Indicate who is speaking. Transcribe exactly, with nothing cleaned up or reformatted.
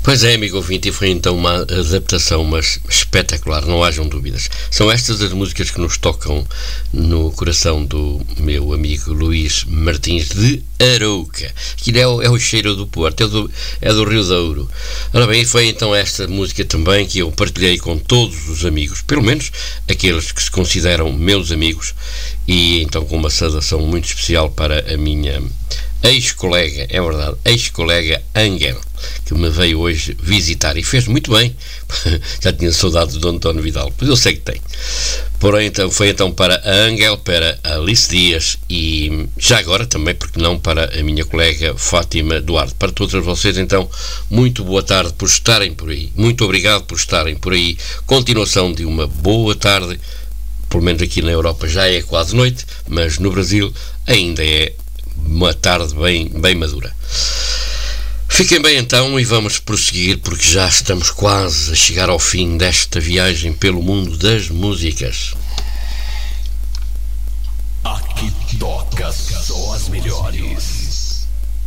Speaker 1: Pois é, amigo ouvinte, e foi então uma adaptação, mas espetacular, não hajam dúvidas. São estas as músicas que nos tocam no coração do meu amigo Luís Martins de Arouca. Aquilo é o, é o cheiro do Porto, é do, é do Rio Douro. Ora bem, foi então esta música também que eu partilhei com todos os amigos, pelo menos aqueles que se consideram meus amigos, e então com uma saudação muito especial para a minha ex-colega, é verdade, ex-colega Angel, que me veio hoje visitar e fez muito bem. Já tinha saudades do António Vidal, pois eu sei que tem. Porém, então, foi então para a Angel, para a Alice Dias e já agora também, porque não, para a minha colega Fátima Duarte. Para todos vocês, então, muito boa tarde por estarem por aí. Muito obrigado por estarem por aí. Continuação de uma boa tarde. Pelo menos aqui na Europa já é quase noite, mas no Brasil ainda é uma tarde bem, bem madura. Fiquem bem então e vamos prosseguir, porque já estamos quase a chegar ao fim desta viagem pelo mundo das músicas.
Speaker 2: Aqui toca só as melhores.